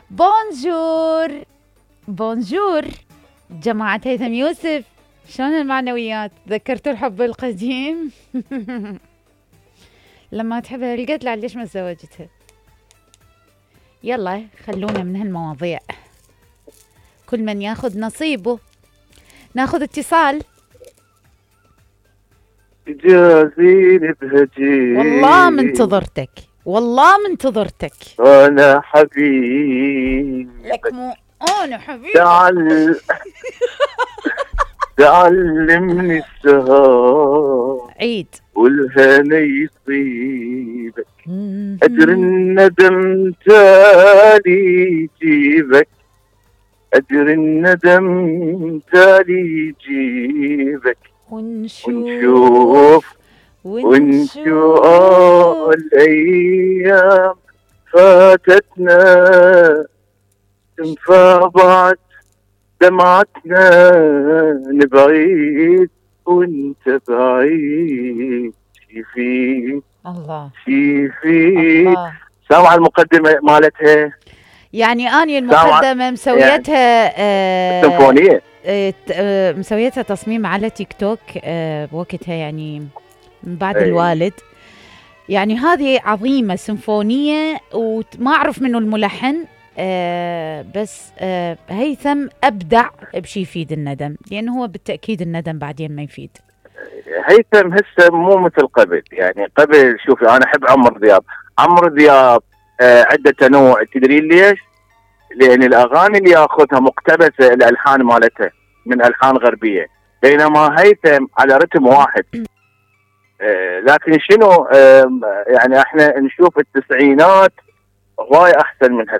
بونجور بونجور جماعة هيثم يوسف، شلون المعنويات؟ ذكرتوا الحب القديم؟ لما تحبها القتلة ليش ما تزوجتها؟ يلا خلونا من هالمواضيع، كل من ياخذ نصيبه. ناخذ اتصال. جازيني بهجي والله منتظرتك، والله منتظرتك. أنا حبيبي لك مو أنا حبيبي. تعلمني السهر عيد والهنا يصيبك، أجر الندم تالي يجيبك، أجر الندم تالي يجيبك، ونشوف الأيام فاتتنا، انفاضت دمعتنا، نبعيد وانت بعيد، شيفي الله شيفي. سامع المقدمة مالتها؟ يعني أني المقدمة مسويتها سيمفونية، مسويتها تصميم على تيك توك بوقتها، يعني من بعد الوالد. يعني هذه عظيمة سيمفونية، وما أعرف منه الملحن، بس هيثم أبدع بشي يفيد الندم، لأنه هو بالتأكيد الندم بعدين ما يفيد. هيثم هسه مو مثل قبل، يعني قبل شوفي أنا أحب عمرو دياب عدة تنوع، تدرين ليش؟ لأن الأغاني اللي ياخذها مقتبسة الألحان مالتها من ألحان غربية، بينما هيثم على رتم واحد. لكن شنو، يعني احنا نشوف التسعينات غاية أحسن من